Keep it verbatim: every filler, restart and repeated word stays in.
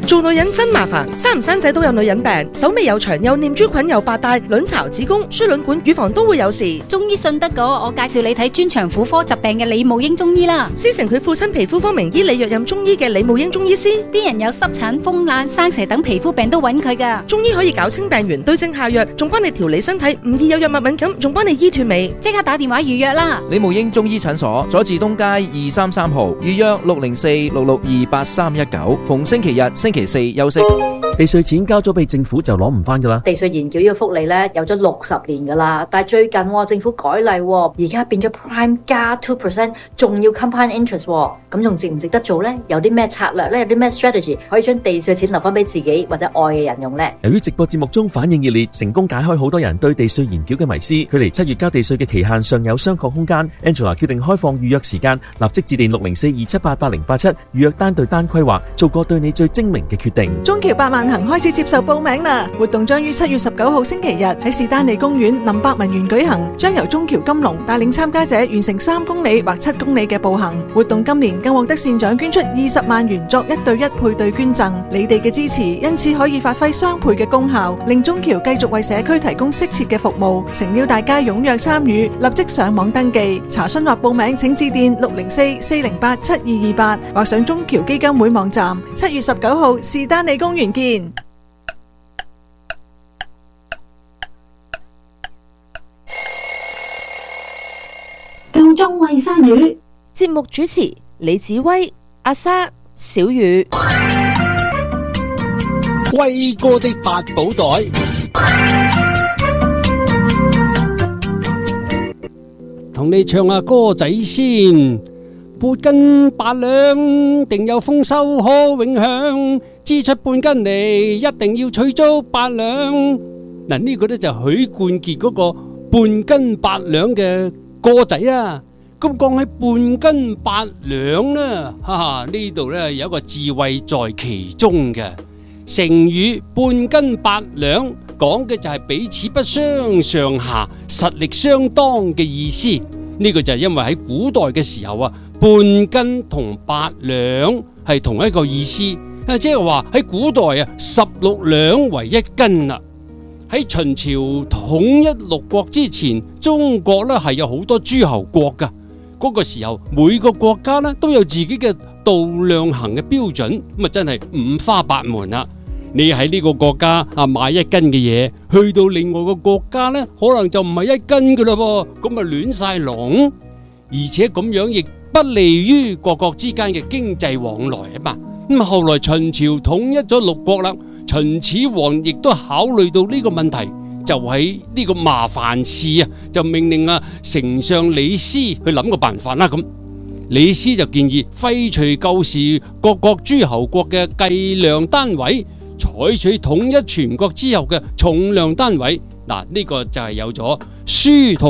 做女人真麻煩，生唔生仔都有女人病，手尾又長，又念珠菌，又白帶，卵巢、子宮、輸卵管、乳房都會有事。 中醫信得過，我介紹你睇專長婦科疾病嘅李慕英中醫啦。 師承佢父親皮膚科名醫李若任中醫嘅李慕英中醫師， 啲人有濕疹、風癩、生蛇等皮膚病都揾佢噶。 中醫可以搞清病源，對症下藥，仲幫你調理身體，唔易有藥物敏感，仲幫你醫斷尾。 即刻打電話預約啦！ 李慕英中醫診所，佐治東街二三三號，預約六零四六六二八三一九，逢星期日、星期四休息。 地稅錢交咗俾政府就攞唔翻噶啦。 地稅延繳呢個福利咧有咗六十年噶啦，但係最近、哦、政府改例、哦，而家變咗 Prime 加 two percent， 仲要 compound interest， 咁、哦、仲值唔值得做呢？有啲咩策略呢？有啲咩 strategy 可以將地稅錢留翻俾自己或者愛嘅人用呢？ 由於直播節目中反應熱烈，成功解開好多人對地稅延繳嘅迷思，距離七月交地稅嘅期限尚有商榷空間。Angela 決定開放預約時間，立即致電六零四二七八八零八七預約單對單規劃，做個對你最精明嘅決定。 中橋百萬行開始接受報名啦！活動將於七月十九號星期日喺士丹利公園林百文園舉行，將由中橋金龍帶領參加者完成三公里或七公里嘅步行。活動今年更獲得善長捐出二十萬元作一對一配對捐贈，你哋嘅支持因此可以發揮雙倍嘅功效，令中橋繼續為社區提供適切嘅服務。誠邀大家踴躍參與，立即上網登記查詢或報名，請致電六零四四零八七二二八或上中橋基金會網站。七月十九號士丹利公園見。 夠鐘餵鯊魚。 節目主持李子威、阿莎、小雨。 威哥的八寶袋，同你唱下歌仔先。半斤八兩，定有豐收可永享。支出半斤嚟，一定要取足八兩。嗱，呢個咧就許冠傑嗰個半斤八兩嘅歌仔啊。咁講起半斤八兩呢，哈哈，呢度呢有一個智慧在其中嘅。成語半斤八兩講嘅就係彼此不相上下，實力相當嘅意思。呢個就係因為喺古代嘅時候啊，半斤同八兩係同一個意思，即係話喺古代啊，十六兩為一斤啦。喺秦朝統一六國之前，中國呢係有好多諸侯國噶。嗰個時候，每個國家呢都有自己嘅度量衡嘅標準，咁啊真係五花八門啦。你喺呢個國家啊買一斤嘅嘢，去到另外個國家呢，可能就唔係一斤噶啦噃，咁啊亂晒龍，而且咁樣亦不利於各國之間嘅經濟往來啊嘛。咁後來秦朝統一咗六國啦，秦始皇亦都考慮到呢個問題。就喺呢個麻煩事啊，就命令啊丞相李斯去諗個辦法啦。咁李斯就建議廢除舊時各國諸侯國嘅計量單位，採取統一全國之後嘅重量單位。嗱，呢個就係有咗書同